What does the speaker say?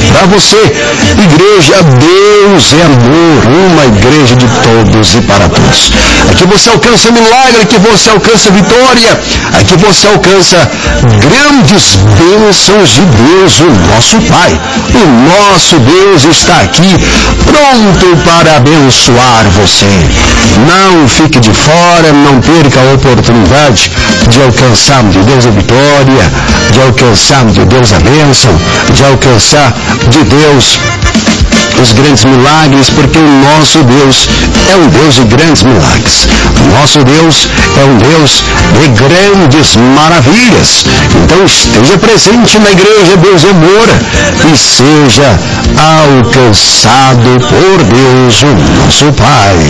para você. Igreja, Deus é amor, uma igreja de todos e para todos. Aqui você alcança milagre, aqui você alcança vitória, aqui você alcança grandes bênçãos de Deus, o nosso Pai. O nosso Deus está aqui, pronto para abençoar você. Não fique de fora, não perca a oportunidade de alcançar de Deus a vitória, de alcançar de Deus a bênção, de alcançar de Deus os grandes milagres, porque o nosso Deus é um Deus de grandes milagres. O nosso Deus é um Deus de grandes maravilhas. Então esteja presente na igreja Deus é Amor e seja alcançado por Deus, o nosso Pai.